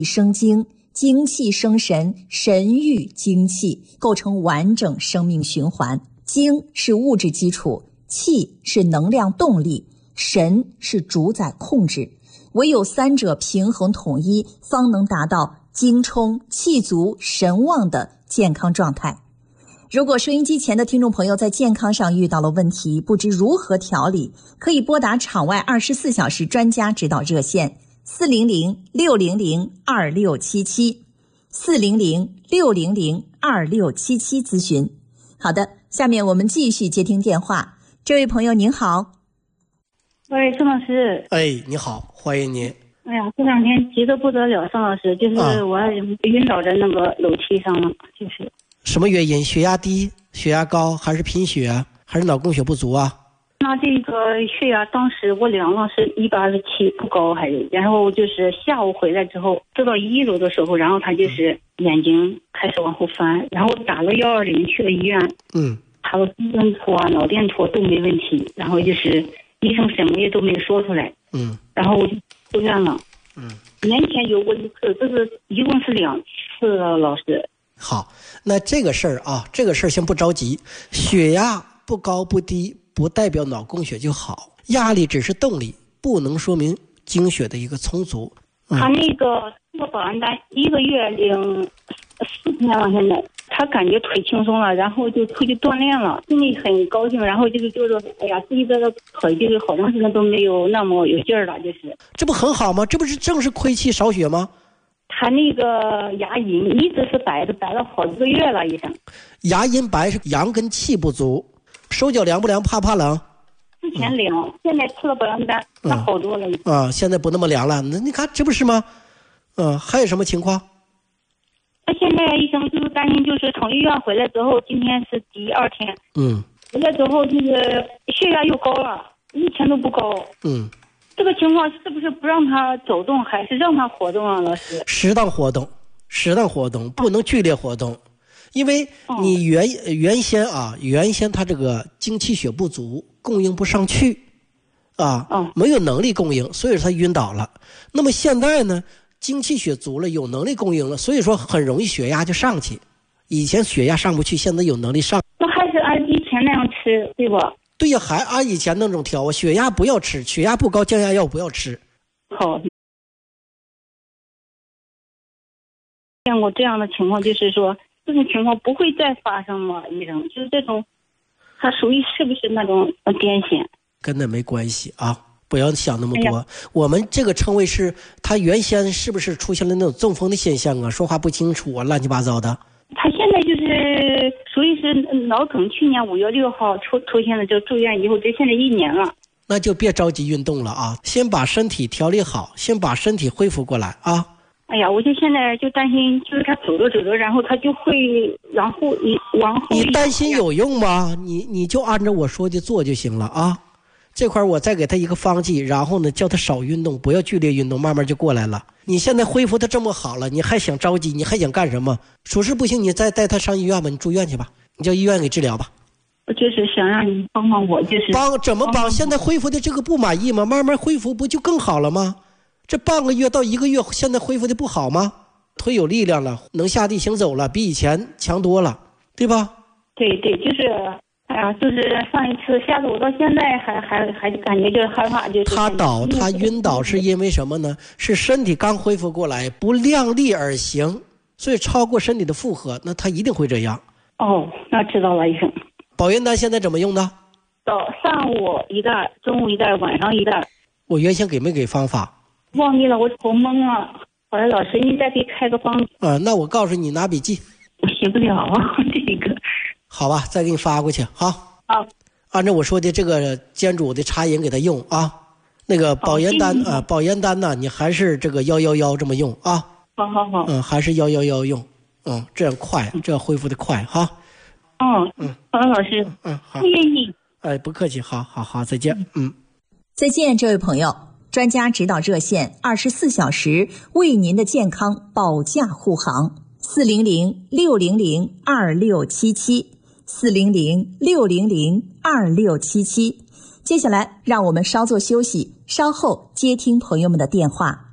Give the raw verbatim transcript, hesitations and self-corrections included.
生精，精气生神，神育精气，构成完整生命循环。精是物质基础，气是能量动力，神是主宰控制，唯有三者平衡统一，方能达到精充气足神旺的健康状态。如果收音机前的听众朋友在健康上遇到了问题，不知如何调理，可以拨打场外二十四小时专家指导热线四零零六零零二六七七四零零六零零二六七七咨询。好的，下面我们继续接听电话。这位朋友您好。 喂，宋老师。 哎，你好，欢迎您。 哎呀，这两天急得不得了，宋老师，就是我晕倒在那个楼梯上了，就是。 什么原因？血压低、血压高，还是贫血，还是脑供血不足啊？ 那这个血压当时我量了是一百二十七，不高还是？然后就是下午回来之后，走到一楼的时候，然后他就是眼睛开始往后翻，然后打了幺二零去了医院， 嗯， 查了心电图啊、脑电图都没问题，然后就是医生什么也都没说出来， 嗯， 然后我就出院了， 嗯， 年前有过一次，这是一共是两次了，老师。 好，那这个事儿啊，这个事儿先不着急，血压不高不低不代表脑供血就好，压力只是动力，不能说明经血的一个充足。 嗯、他那个这个保安单一个月领四天了，现在他感觉腿轻松了，然后就出去锻炼了，心里很高兴，然后就是就是哎呀，自己的腿就是好长时间都没有那么有劲儿了，就是这不很好吗？这不是正是亏气少血吗？ 他那个牙龈一直是白的，白了好几个月了，医生。 牙龈白是阳跟气不足，手脚凉不凉？怕不怕冷？ 之前凉，嗯、现在吃了保阳丹，那好多了。 嗯、啊，现在不那么凉了。那你看这不是吗？嗯、呃，还有什么情况？ 那现在医生就是担心，就是从医院回来之后，今天是第二天， 嗯， 回来之后就是血压又高了，以前都不高。 嗯。 这个情况是不是不让他走动，还是让他活动啊，老师？ 适当活动，适当活动，不能剧烈活动，因为你原、哦、原先啊，原先他这个精气血不足，供应不上去，啊，哦、没有能力供应，所以他晕倒了。那么现在呢，精气血足了，有能力供应了，所以说很容易血压就上去。以前血压上不去，现在有能力上。 那还是按以前那样吃，对吧？ 对呀，还按以前那种调，血压不要吃，血压不高降压药不要吃。 好，见过这样的情况，就是说这种情况不会再发生吗？医生，就是这种，它属于是不是那种癫痫？ 跟那没关系啊，不要想那么多。哎、我们这个称谓是，他原先是不是出现了那种中风的现象啊？说话不清楚啊，乱七八糟的。 他现在就是属于是脑梗，去年五月六号出出现了，就住院以后，这现在一年了。 那就别着急运动了啊，先把身体调理好，先把身体恢复过来啊。 哎呀，我就现在就担心，就是他走着走着，然后他就会往后往后。 你担心有用吗？你你就按照我说的做就行了啊。这块我再给他一个方剂，然后呢叫他少运动，不要剧烈运动，慢慢就过来了。你现在恢复的这么好了，你还想着急，你还想干什么？属实不行，你再带他上医院吧，你住院去吧，你叫医院给治疗吧。 我就是想让你帮帮我，就是帮怎么帮？现在恢复的这个不满意吗？慢慢恢复不就更好了吗？这半个月到一个月，现在恢复的不好吗？腿有力量了，能下地行走了，比以前强多了，对吧？ 对对，就是。哎呀，就是上一次吓得我到现在还还还感觉就是害怕，就是他倒他晕倒是因为什么呢？是身体刚恢复过来，不量力而行，所以超过身体的负荷，那他一定会这样。 哦，那知道了，医生。 保元丹现在怎么用的？ 早上午一袋，中午一袋，晚上一袋。 我原先给没给方法？ 忘记了，我头懵了。后来老师，你再给开个方子。 啊、呃，那我告诉你，拿笔记。 我写不了啊，这个。 好吧，再给你发过去。好， 好， 按照我说的这个煎煮的茶饮给他用啊。那个保元丹啊、呃，保元丹呢，你还是这个幺幺幺这么用啊。 好好好。 嗯，还是幺幺幺用，嗯，这样快，这样恢复的快哈。 哦，嗯，好的，老师， 嗯，好， 谢谢你。 哎，不客气，好好好，再见，嗯， 再见，这位朋友。专家指导热线二十四小时为您的健康保驾护航，四零零六零零二六七七。四零零六零零二六七七。接下来让我们稍作休息，稍后接听朋友们的电话。